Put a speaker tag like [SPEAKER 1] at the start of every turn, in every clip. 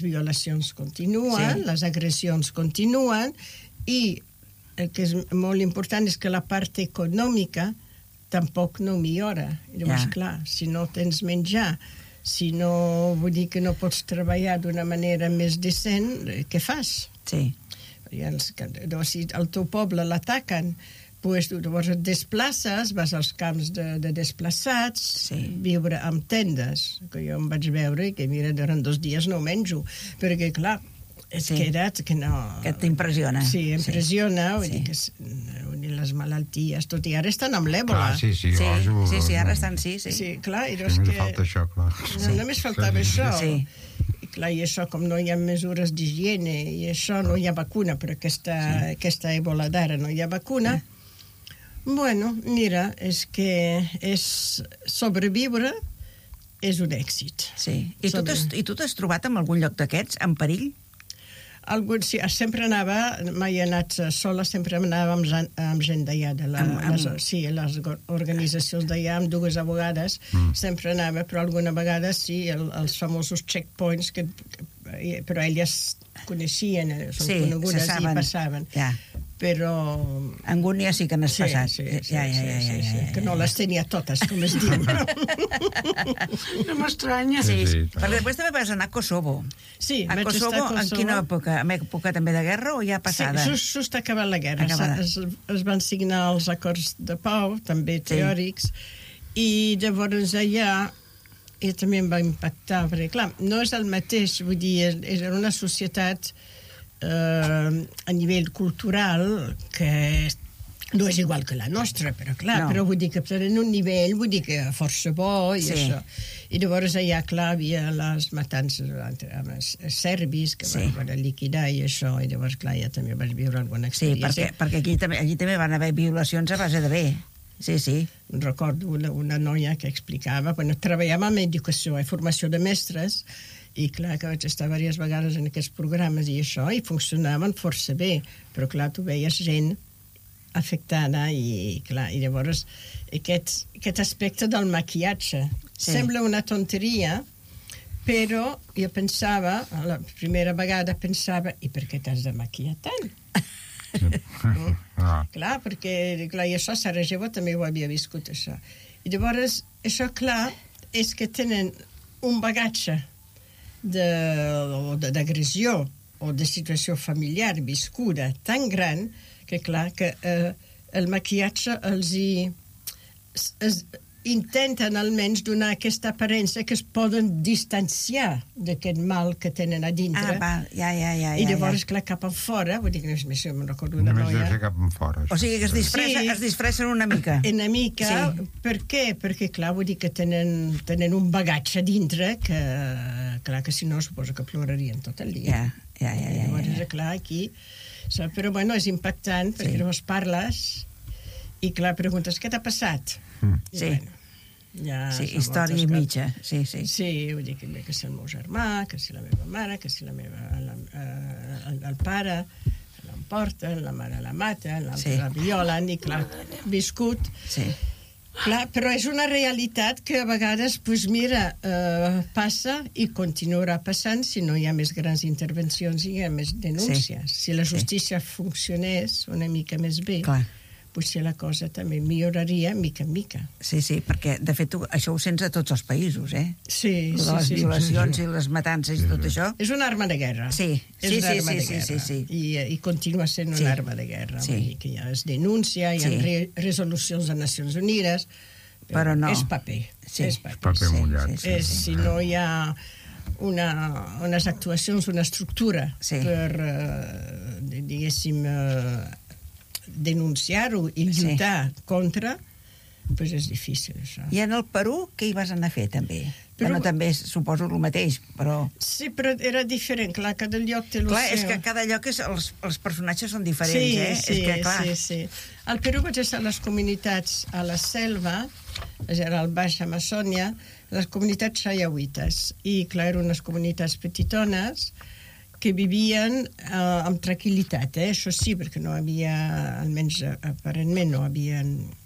[SPEAKER 1] violacions continuen, les agressions continuen, i el que és molt important és que la part econòmica tampoc no millora. I llavors, clar, si no tens menjar, si no, vull dir que no pots treballar d'una manera més decent, què fas?
[SPEAKER 2] Sí.
[SPEAKER 1] Si al teu poble l'ataquen, llavors et desplaces, vas als camps de desplaçats, viure amb tendes, que jo em vaig veure i que, mira, durant 2 dies no menjo, perquè, clar, és que no...
[SPEAKER 2] Que t'impressiona.
[SPEAKER 1] Sí, impressiona, vull dir que les malalties, tot i ara estan amb l'èbola.
[SPEAKER 2] Sí, ara estan, sí.
[SPEAKER 1] Sí, clar, i
[SPEAKER 3] només falta això, clar.
[SPEAKER 1] Només faltava això. I clar, i això, com no hi ha mesures d'higiene, i això no hi ha vacuna per aquesta èbola d'ara, no hi ha vacuna. Bueno, mira, és que sobreviure és un èxit.
[SPEAKER 2] Sí. I tu t'has trobat en algun lloc d'aquests, en perill?
[SPEAKER 1] Sí, sempre anava, mai he anat sola, sempre anava amb gent d'allà, les organitzacions d'allà, amb 2 abogades, sempre anava, però alguna vegada sí, els famosos checkpoints, però elles coneixien, són conegudes i passaven. Però...
[SPEAKER 2] Angúnia sí que n'has passat.
[SPEAKER 1] Sí, que no les tenia totes, com es diu.
[SPEAKER 4] No m'estranya.
[SPEAKER 2] Sí, però després també vas anar a Kosovo.
[SPEAKER 1] Sí,
[SPEAKER 2] a Kosovo, en quina època? En època també de guerra o ja passada?
[SPEAKER 1] Sí, just acabat la guerra. Es van signar els acords de pau, també teòrics, i llavors allà també em va impactar, perquè clar, no és el mateix, vull dir, era una societat a nivell cultural que no és igual que la nostra, però clar, però vull dir que tenen un nivell, vull dir que força bo i això. I llavors allà, clar, havia les matances amb els serbis que van liquidar i això, i llavors, clar, ja també vaig viure alguna experiència.
[SPEAKER 2] Sí, perquè allí també van haver violacions a base de bé. Sí.
[SPEAKER 1] Recordo una noia que explicava, quan treballàvem en educació i formació de mestres, i clar que vaig estar diverses vegades en aquests programes i això, i funcionaven força bé, però clar, tu veies gent afectada i clar, i llavors aquest aspecte del maquillatge sembla una tonteria, però jo pensava, la primera vegada pensava, i per què t'has de maquillar tant? Clar, perquè i això a Sarajevo també ho havia viscut, això. I llavors, això, clar, és que tenen un bagatge d'agressió o de situació familiar viscuda tan gran que, clar, que el maquillatge els intenten almenys donar aquesta aparença que es poden distanciar d'aquest mal que tenen a dintre. I llavors, clar, cap en fora, vull dir que només me'n recordo una noia.
[SPEAKER 3] Només de fer cap en fora.
[SPEAKER 2] O sigui que es disfressen una mica.
[SPEAKER 1] Una mica. Per què? Perquè, clar, vull dir que tenen un bagatge a dintre que, clar, que si no, suposo que plorarien tot el dia. Llavors, clar, aquí... Però, bueno, és impactant, perquè llavors parles i, clar, preguntes, què t'ha passat?
[SPEAKER 2] Sí, història i mitja. Sí,
[SPEAKER 1] vull dir que si el meu germà, que si la meva mare, que si el pare l'emporten, la mare la maten, l'altre la violen, i clar, viscut. Clar, però és una realitat que a vegades, doncs mira, passa i continuarà passant si no hi ha més grans intervencions i hi ha més denúncies. Si la justícia funcionés una mica més bé, potser la cosa també milloraria mica en mica.
[SPEAKER 2] Sí, perquè de fet això ho sents a tots els països, eh?
[SPEAKER 1] Sí.
[SPEAKER 2] Les violacions i les matances i tot això.
[SPEAKER 1] És una arma de guerra.
[SPEAKER 2] Sí.
[SPEAKER 1] I continua sent una arma de guerra. Vull dir que ja es denuncia, hi ha resolucions de Nacions Unides, però no. És paper.
[SPEAKER 3] És paper mullat.
[SPEAKER 1] Si no hi ha unes actuacions, una estructura per, diguéssim, denunciar-ho i lluitar contra, doncs és difícil, això.
[SPEAKER 2] I en el Perú, què hi vas anar a fer, també? Bueno, també suposo el mateix, però...
[SPEAKER 1] Sí, però era diferent, clar, cada lloc té el seu.
[SPEAKER 2] Clar, és que cada lloc els personatges són diferents,
[SPEAKER 1] Sí. Al Perú vaig estar a les comunitats a la selva, era al Baix Amazònia, les comunitats xaiauites, i clar, eren unes comunitats petitones, que vivien amb tranquil·litat, això sí, perquè no havia, almenys aparentment, no havia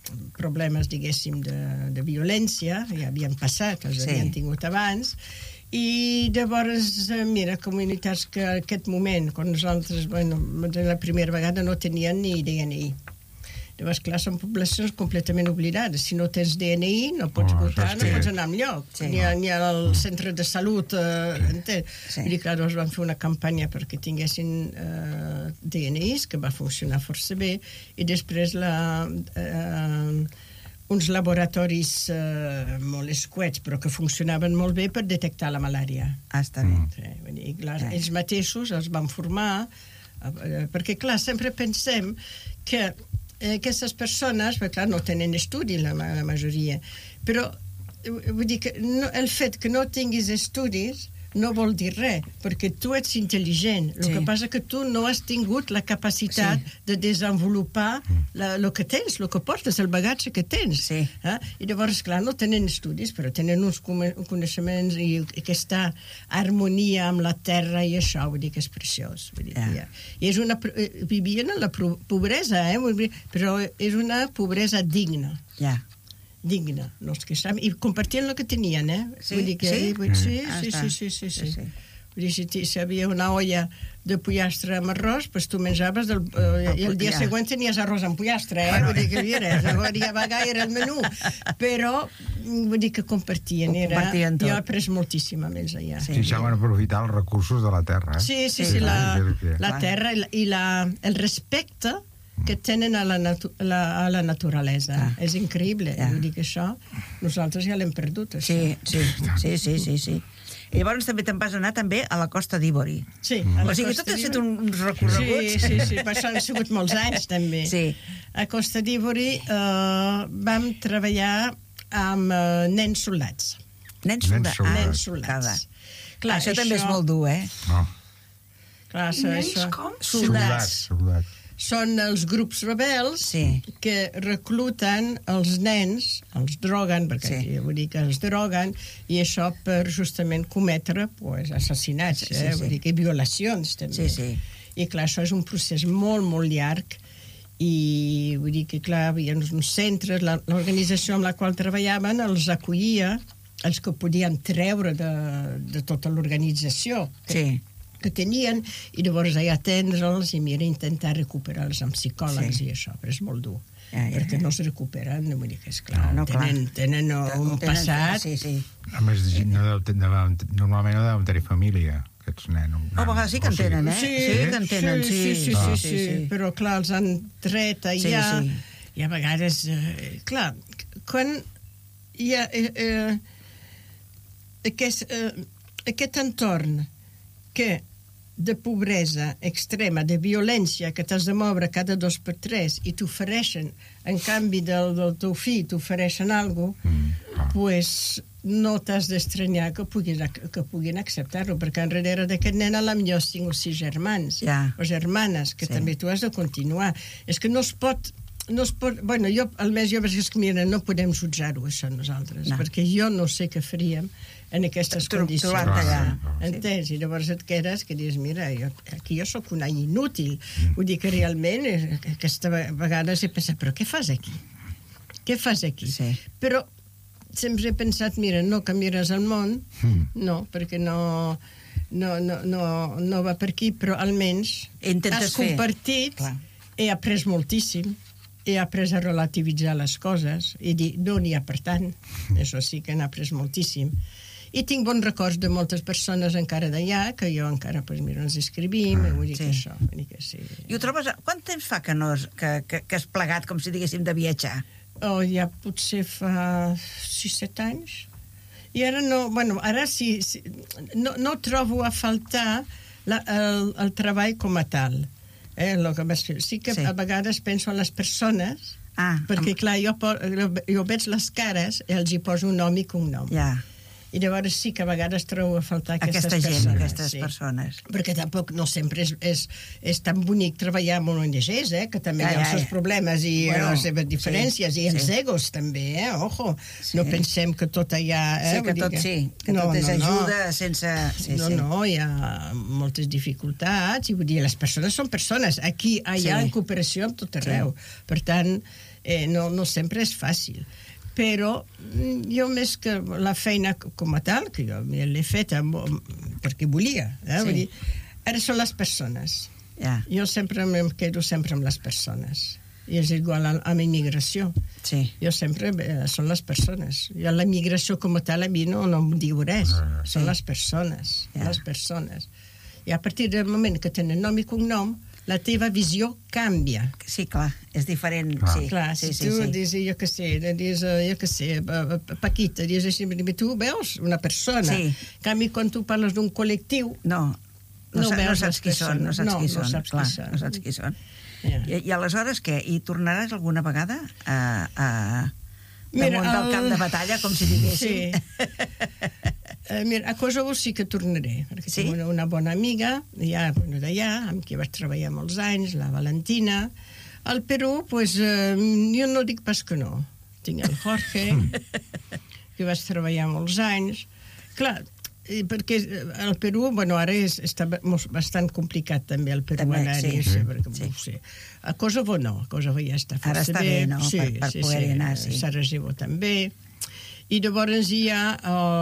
[SPEAKER 1] problemes, diguéssim, de violència, ja havien passat, els havien tingut abans, I llavors, mira, comunitats que en aquest moment, quan nosaltres, la primera vegada no tenien ni DNI. Llavors, clar, són poblacions completament oblidades. Si no tens DNI, no pots votar, no pots anar enlloc. Sí. Ni al centre de salut, entens? Sí. Vull dir, clar, llavors van fer una campanya perquè tinguessin DNIs, que va funcionar força bé, i després uns laboratoris molt escuets, però que funcionaven molt bé per detectar la malària.
[SPEAKER 2] Està bé.
[SPEAKER 1] Sí, vull dir, clar, ells mateixos els van formar, perquè, clar, sempre pensem que aquestes persones, perquè clar, no tenen estudi la majoria, però vull dir que el fet que no tinguis estudis no vol dir res, perquè tu ets intel·ligent. El que passa que tu no has tingut la capacitat de desenvolupar el que tens, el que portes, el bagatge que tens.
[SPEAKER 2] Sí.
[SPEAKER 1] I llavors, clar, no tenen estudis, però tenen uns coneixements i aquesta harmonia amb la terra i això, vull dir que és preciós. Vull dir, I vivien en la pobresa, però és una pobresa digna. Digna, no és que saben, i compartien el que tenien,
[SPEAKER 2] Sí?
[SPEAKER 1] Vull dir que, sí. Vull dir, si hi havia una olla de pollastre amb arròs, doncs tu menjaves i el dia següent tenies arròs amb pollastre, vull dir que ja va gaire el menú, però vull dir que compartien. Jo he après moltíssim amb ells allà.
[SPEAKER 3] Sí, saben aprofitar els recursos de la terra.
[SPEAKER 1] Sí, la terra i el respecte que tenen a la naturalesa. És increïble. Vull dir que això nosaltres ja l'hem perdut, això.
[SPEAKER 2] Sí. I llavors també te'n vas anar també a la Costa d'Ivori.
[SPEAKER 1] Sí.
[SPEAKER 2] O sigui, tot has fet uns recorreguts.
[SPEAKER 1] Sí, però això han sigut molts anys, també.
[SPEAKER 2] Sí.
[SPEAKER 1] A Costa d'Ivori vam treballar amb nens soldats.
[SPEAKER 2] Nens soldats.
[SPEAKER 1] Clar,
[SPEAKER 2] això també és molt dur,
[SPEAKER 3] No.
[SPEAKER 1] Clar,
[SPEAKER 4] nens com?
[SPEAKER 1] Soldats. Són els grups rebels que recluten els nens, els droguen, perquè vull dir que els droguen, i això per justament cometre assassinats, vull dir que violacions també. I clar, això és un procés molt, molt llarg, i vull dir que clar, hi havia uns centres, l'organització amb la qual treballaven els acollia, els que podien treure de tota l'organització que tenien, i llavors allà atendre'ls i intentar recuperar-los amb psicòlegs i això, però és molt dur. Perquè no es recuperen, vull dir que és clar, tenen un passat.
[SPEAKER 3] A més, normalment no deuen tenir família, aquests nens.
[SPEAKER 2] A vegades sí que en tenen, Sí que en tenen,
[SPEAKER 1] sí. Però clar, els han tret allà, i a vegades, clar, quan hi ha aquest entorn que de pobresa extrema, de violència, que t'has de moure cada 2 per 3 i t'ofereixen, en canvi del teu fill, t'ofereixen alguna cosa, doncs no t'has d'estranyar que puguin acceptar-lo, perquè enrere d'aquest nen a la millor 5 o 6 germans o germanes, que també tu has de continuar. És que no es pot... Bueno, almenys jo veig que mira, no podem jutjar-ho això nosaltres, perquè jo no sé què faríem en aquestes condicions. Entens? I llavors et quedes que dius, mira, aquí jo sóc una inútil. Vull dir que realment aquesta vegada he pensat, però què fas aquí? Què fas aquí? Però sempre he pensat, mira, no canviaràs el món, no, perquè no va per aquí, però almenys has compartit, he après moltíssim, he après a relativitzar les coses i dir, no n'hi ha per tant. Això sí que n'he après moltíssim. I tinc bons records de moltes persones encara d'allà, que jo encara, mira, ens escrivim, vull dir que això, vull dir que sí.
[SPEAKER 2] I ho trobes... Quant temps fa que has plegat, com si diguéssim, de viatjar?
[SPEAKER 1] Ja potser fa 6-7 anys. I ara no... Bueno, ara sí... No trobo a faltar el treball com a tal. Sí que a vegades penso en les persones, perquè clar, jo veig les cares i els hi poso un nom i cognom. I llavors sí que a vegades trobo a faltar aquestes
[SPEAKER 2] persones.
[SPEAKER 1] Perquè tampoc no sempre és tan bonic treballar amb ONGs, que també hi ha els seus problemes i les seves diferències, i els egos també, ojo. No pensem que tot allà...
[SPEAKER 2] que tot és ajuda sense...
[SPEAKER 1] No, hi ha moltes dificultats, i vull dir, les persones són persones. Aquí, allà, en cooperació amb tot arreu. Per tant, no sempre és fàcil. però jo més que la feina com a tal, que jo l'he feta perquè volia, vull dir, ara són les persones. Jo sempre em quedo sempre amb les persones. I és igual a la immigració. Jo sempre són les persones. Jo la immigració com a tal a mi no em diu res. Són les persones. Les persones. I a partir del moment que tenen nom i cognom, la teva visió canvia.
[SPEAKER 2] Sí, clar, és diferent.
[SPEAKER 1] Clar, si tu dius, jo què sé, Paquita, dius així, tu veus una persona. En canvi, quan tu parles d'un col·lectiu,
[SPEAKER 2] no saps qui són. No saps qui són. I aleshores què? Hi tornaràs alguna vegada damunt del camp de batalla, com si diguéssim?
[SPEAKER 1] Mira, a Kosovo sí que tornaré, perquè tinc una bona amiga d'allà, amb qui vaig treballar molts anys, la Valentina. Al Perú, jo no dic pas que no. Tinc el Jorge, que vaig treballar molts anys. Clar, perquè el Perú, ara està bastant complicat també el Perú anar-hi, perquè a Kosovo no, a Kosovo ja està força bé.
[SPEAKER 2] Ara està bé, no?, per poder anar, sí.
[SPEAKER 1] Sarajevo també. I llavors hi ha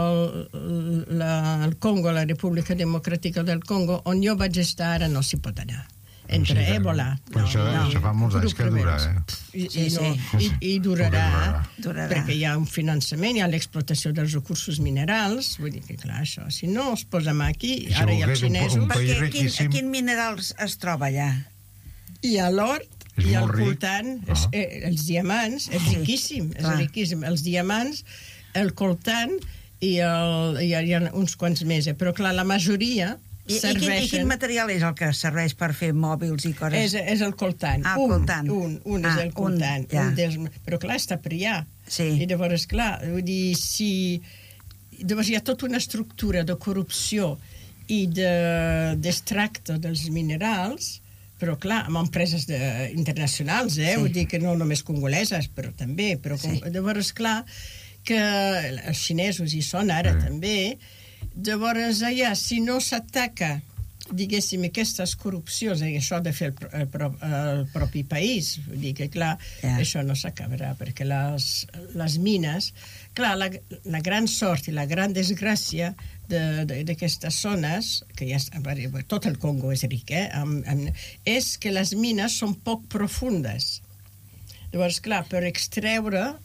[SPEAKER 1] el Congo, la República Democràtica del Congo, on jo vaig estar, ara no s'hi pot anar. Entre èbola.
[SPEAKER 3] Però això fa molts anys que dura,
[SPEAKER 1] I durarà, perquè hi ha un finançament, hi ha l'explotació dels recursos minerals, vull dir que, clar, això, si no es posem aquí, ara hi ha els xinesos...
[SPEAKER 2] Quin minerals es troba allà?
[SPEAKER 1] Hi ha l'or, i al voltant, els diamants, és riquíssim, els diamants, el coltan, i hi ha uns quants més, però clar, la majoria serveixen...
[SPEAKER 2] I quin material és el que serveix per fer mòbils i coses?
[SPEAKER 1] És el coltan. Un és el coltan. Però clar, està per allà. I llavors, clar, vull dir, llavors hi ha tota una estructura de corrupció i d'extracte dels minerals, però clar, amb empreses internacionals, vull dir que no només congoleses, però també. Llavors, clar, que els xinesos hi són ara també. Llavors, allà, si no s'ataca, diguéssim, aquestes corrupcions, això de fer el propi país, vull dir que, clar, això no s'acabarà, perquè les mines... Clar, la gran sort i la gran desgràcia d'aquestes zones, que ja tot el Congo és ric, és que les mines són poc profundes. Llavors, clar, per extreure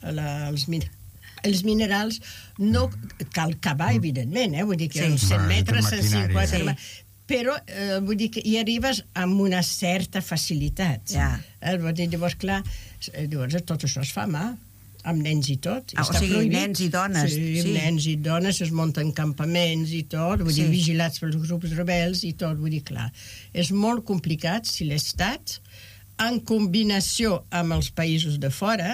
[SPEAKER 1] els minerals no cal cavar, evidentment, vull dir que uns 100 metres, 150... Però vull dir que hi arribes amb una certa facilitat. Llavors, clar, tot això es fa a mà, amb nens i tot.
[SPEAKER 2] O sigui, nens i dones.
[SPEAKER 1] Sí, nens i dones, es munten campaments i tot, vull dir, vigilats pels grups rebels i tot, vull dir, clar. És molt complicat si l'Estat, en combinació amb els països de fora,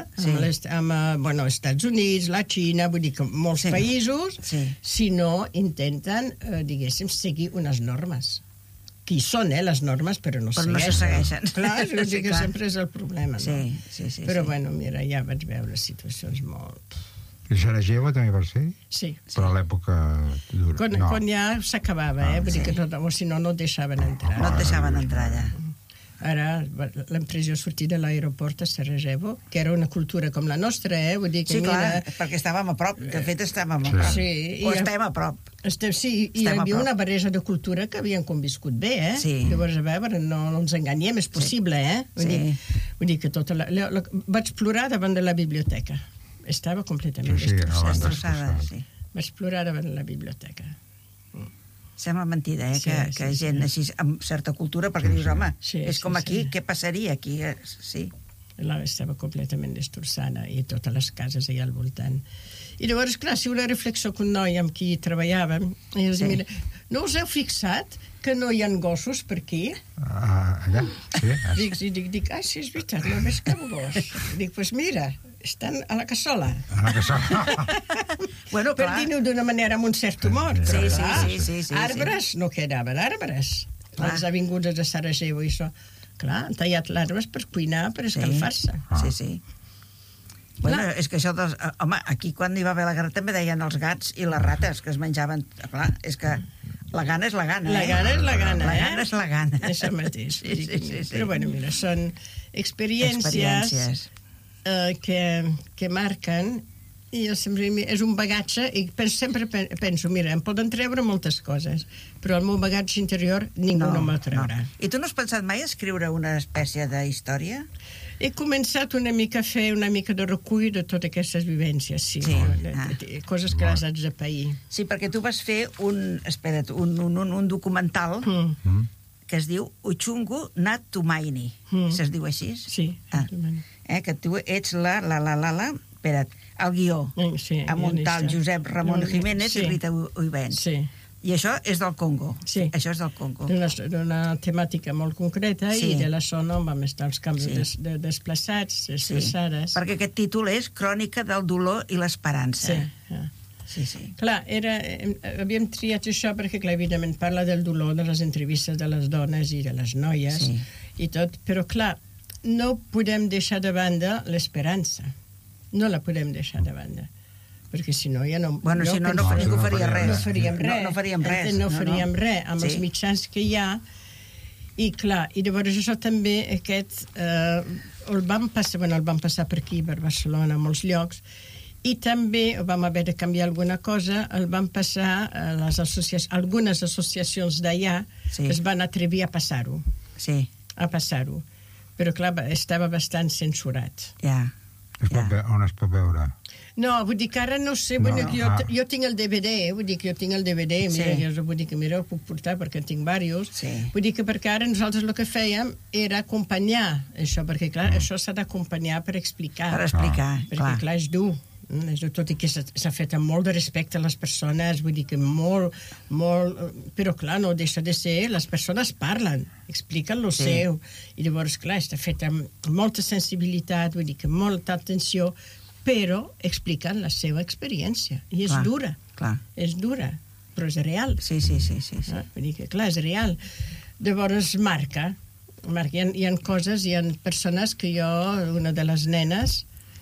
[SPEAKER 1] amb Estats Units, la Xina, vull dir que molts països, si no intenten, diguéssim, seguir unes normes. Que hi són, les normes, però no
[SPEAKER 2] segueixen.
[SPEAKER 1] Clar, vull dir que sempre és el problema, no? Però, mira, ja vaig veure situacions molt...
[SPEAKER 3] I Sarajevo també va ser?
[SPEAKER 1] Sí.
[SPEAKER 3] Però a l'època dura.
[SPEAKER 1] Quan ja s'acabava, vull dir que si no, no et deixaven entrar.
[SPEAKER 2] No et deixaven entrar, allà.
[SPEAKER 1] Ara, l'impressió sortir de l'aeroport a Sarajevo, que era una cultura com la nostra, vull dir que...
[SPEAKER 2] Sí, clar, perquè estàvem a prop, de fet estàvem a prop. O estem a prop.
[SPEAKER 1] Sí, hi havia una barreja de cultura que havien conviscut bé, Llavors, a veure, no ens enganyem, és possible, Vull dir que vaig plorar davant de la biblioteca. Estava completament destrossada. Vaig plorar davant de la biblioteca.
[SPEAKER 2] Sembla mentida, que gent així, amb certa cultura, perquè dius, home, és com aquí, què passaria aquí? Sí.
[SPEAKER 1] Estava completament destrossada, i totes les cases allà al voltant. I llavors, clar, si una reflexió que un noi amb qui treballàvem, i els mira, no us heu fixat que no hi ha gossos per aquí?
[SPEAKER 3] Allà, sí.
[SPEAKER 1] Dic, sí, és veritat, només cap gos. Dic, doncs mira, estan a la cassola.
[SPEAKER 3] A la cassola.
[SPEAKER 1] Per dir-ho d'una manera amb un cert humor.
[SPEAKER 2] Sí.
[SPEAKER 1] Arbres, no quedaven arbres. Les avingudes de Sarajevo i això. Clar, han tallat les arbres per cuinar, per escalfar-se.
[SPEAKER 2] Sí. Bueno, és que això dels... Home, aquí quan hi va haver la guerra també deien els gats i les rates que es menjaven... Clar, és que la gana és la gana,
[SPEAKER 1] La gana és la gana,
[SPEAKER 2] La gana és la gana.
[SPEAKER 1] És el mateix. Però, bueno, mira, són experiències que marquen I jo sempre, és un bagatge, i sempre penso, mira, em poden treure moltes coses, però el meu bagatge interior ningú no me'l traurà.
[SPEAKER 2] I tu no has pensat mai a escriure una espècie d'història?
[SPEAKER 1] He començat una mica a fer una mica de recull de totes aquestes vivències, sí. Coses que les haig de pair.
[SPEAKER 2] Sí, perquè tu vas fer un documental que es diu Uchungu Nat Tumaini. Es diu així?
[SPEAKER 1] Sí.
[SPEAKER 2] Que tu ets espera't, el guió, amb un tal Josep Ramon Jiménez i Rita Uibens.
[SPEAKER 1] Sí.
[SPEAKER 2] I això és del Congo.
[SPEAKER 1] Sí.
[SPEAKER 2] Això és del Congo.
[SPEAKER 1] D'una temàtica molt concreta, i de la zona on vam estar els camps desplaçats, desplaçades.
[SPEAKER 2] Perquè aquest títol és Crònica del dolor i l'esperança.
[SPEAKER 1] Sí. Clar, havíem triat això perquè, clar, evidentment, parla del dolor de les entrevistes de les dones i de les noies i tot, però, clar, no podem deixar de banda l'esperança. No la podem deixar de banda. Perquè si no ja no...
[SPEAKER 2] Bueno, si no, ningú faria res.
[SPEAKER 1] No faríem res.
[SPEAKER 2] No faríem res
[SPEAKER 1] amb els mitjans que hi ha. I clar, i llavors això també el vam passar per aquí, per Barcelona, a molts llocs, i també vam haver de canviar alguna cosa, el van passar algunes associacions d'allà es van atrevir a passar-ho.
[SPEAKER 2] Sí.
[SPEAKER 1] A passar-ho. Però clar, estava bastant censurat.
[SPEAKER 3] On es pot veure?
[SPEAKER 1] No, vull dir que ara no sé, jo tinc el DVD, mira, ho puc portar perquè en tinc diversos. Vull dir que perquè ara nosaltres el que fèiem era acompanyar això, perquè clar, això s'ha d'acompanyar per explicar. Perquè clar, és dur. Tot i que s'ha fet amb molt de respecte a les persones, vull dir que molt, però clar, no deixa de ser, les persones parlen, expliquen el seu, i llavors clar, està fet amb molta sensibilitat, vull dir que molta atenció, però expliquen la seva experiència, i és dura, però és real.
[SPEAKER 2] Sí.
[SPEAKER 1] Vull dir que clar, és real. Llavors marca, hi ha coses, hi ha persones que jo, una de les nenes,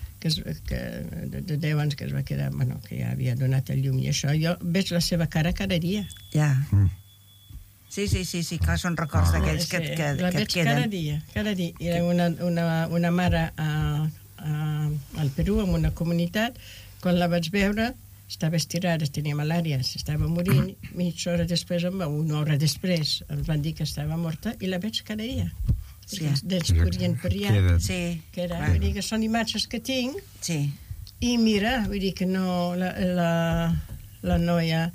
[SPEAKER 1] de 10 anys que es va quedar, que ja havia donat el llum i això, jo veig la seva cara cada dia.
[SPEAKER 2] Sí, clar, són records d'aquells que et queden.
[SPEAKER 1] La veig cada dia. Hi ha una mare al Perú, en una comunitat, quan la vaig veure, estava estirada, tenia malària, s'estava morint, mitja hora després, una hora després, ens van dir que estava morta, i la veig cada dia. Dels corrient per allà. Vull dir que són imatges que tinc, i mira, vull dir que no, la noia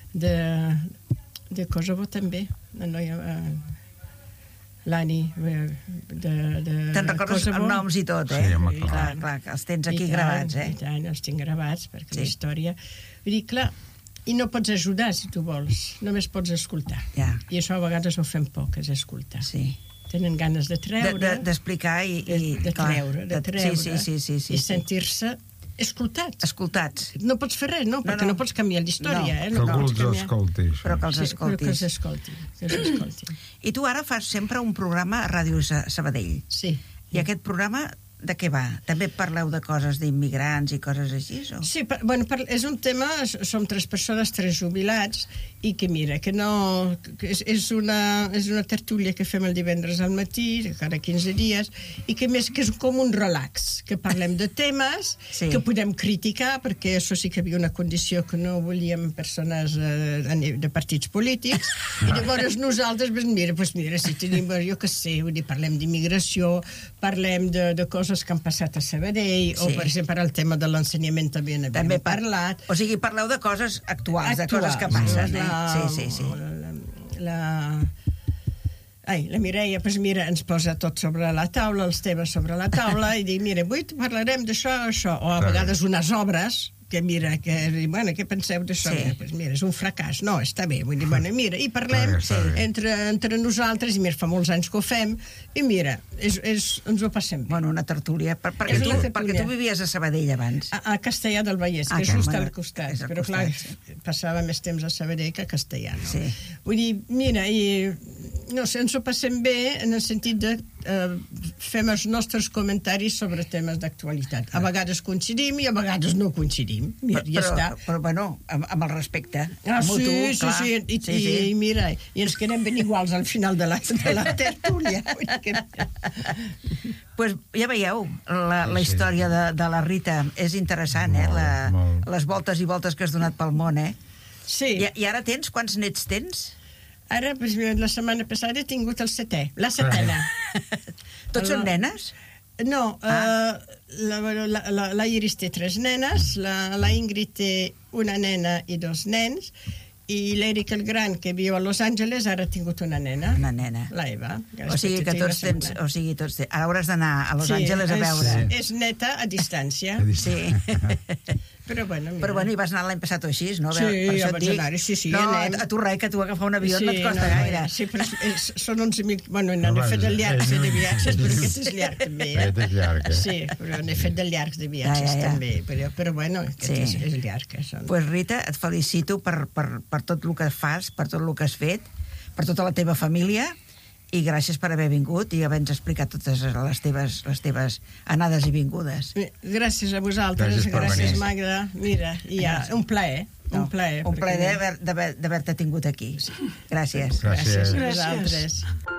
[SPEAKER 1] de Kosovo també, la noia l'Ani de
[SPEAKER 2] te'n recordes els noms i tot, clar, els tens aquí gravats,
[SPEAKER 1] i tant, els tinc gravats, perquè la història, vull dir, clar, i no pots ajudar si tu vols, només pots escoltar, i això a vegades ho fem poc, és escoltar. Tenen ganes de treure,
[SPEAKER 2] d'explicar i
[SPEAKER 1] de treure i sentir-se escoltats. No pots fer res, perquè no pots canviar l'història.
[SPEAKER 3] Que algú els escolti.
[SPEAKER 2] Però que els escoltin. I tu ara fas sempre un programa a Ràdio Sabadell.
[SPEAKER 1] Sí.
[SPEAKER 2] I aquest programa de què va? També parleu de coses d'immigrants i coses així?
[SPEAKER 1] Sí, és un tema, som 3 persones, 3 jubilats, i que mira, que no... És una tertúlia que fem el divendres al matí, cada 15 dies, i que més que és com un relax, que parlem de temes, que podem criticar, perquè això sí que hi havia una condició que no volíem persones de partits polítics, i llavors nosaltres, mira, si tenim, jo què sé, parlem d'immigració, parlem de coses que han passat a Sabadell, o per exemple el tema de l'ensenyament també n'havíem parlat.
[SPEAKER 2] O sigui, parleu de coses actuals, de coses que passen. Sí.
[SPEAKER 1] La Mireia, mira, ens posa tot sobre la taula, els temes sobre la taula, i diu, mira, avui parlarem d'això, o a vegades unes obres, que mira, què penseu d'això? Mira, és un fracàs. No, està bé. Vull dir, mira, i parlem entre nosaltres, i mira, fa molts anys que ho fem, i mira, ens ho passem bé.
[SPEAKER 2] Una tertúlia, perquè tu vivies a Sabadell abans.
[SPEAKER 1] A Castellà del Vallès, que és just al costat. Però clar, passava més temps a Sabadell que a Castellà, no? Vull dir, mira, i no sé, ens ho passem bé en el sentit de fem els nostres comentaris sobre temes d'actualitat. A vegades coincidim i a vegades no coincidim. Mira, ja està.
[SPEAKER 2] Però bueno, amb el respecte mutu, clar.
[SPEAKER 1] Sí, i mira, i ens quedem ben iguals al final de la tertúlia.
[SPEAKER 2] Pues ja veieu, la història de la Rita és interessant,
[SPEAKER 3] Molt.
[SPEAKER 2] les voltes i voltes que has donat pel món,
[SPEAKER 1] Sí.
[SPEAKER 2] I ara quants nets tens?
[SPEAKER 1] Ara, pues, la setmana passada he tingut el setè, la setena.
[SPEAKER 2] Tots són nenes?
[SPEAKER 1] No, la Iris té 3 nenes, la Ingrid té una nena i 2 nens, i l'Eric el gran, que viu a Los Angeles, ara ha tingut una nena.
[SPEAKER 2] Una nena.
[SPEAKER 1] La Eva.
[SPEAKER 2] O sigui que tots tens... Ara hauràs d'anar a Los Angeles a veure.
[SPEAKER 1] És neta a distància.
[SPEAKER 2] Sí.
[SPEAKER 1] Però bueno, mira.
[SPEAKER 2] Però bueno, hi vas anar l'any passat o així, no?
[SPEAKER 1] Sí,
[SPEAKER 2] Per això
[SPEAKER 1] ja
[SPEAKER 2] et
[SPEAKER 1] vaig
[SPEAKER 2] dic.
[SPEAKER 1] anar-hi, sí,
[SPEAKER 2] No,
[SPEAKER 1] anem.
[SPEAKER 2] a tu res, que tu agafar un avió no et costa gaire.
[SPEAKER 1] Sí, però són 11.000... Bueno, n'he fet de llargs de viatges, però aquest és llarg també,
[SPEAKER 3] Aquest és llarg,
[SPEAKER 1] Sí, però n'he fet de llargs de viatges també, però bueno, aquest és llarg.
[SPEAKER 2] Pues Rita, et felicito per tot el que fas, per tot el que has fet, per tota la teva família, i gràcies per haver vingut i haver-nos explicat totes les teves anades i vingudes.
[SPEAKER 1] Gràcies a vosaltres, gràcies Magda. Mira, un plaer. Un plaer
[SPEAKER 2] d'haver-te tingut aquí. Gràcies.
[SPEAKER 3] Gràcies.
[SPEAKER 1] Gràcies a vosaltres.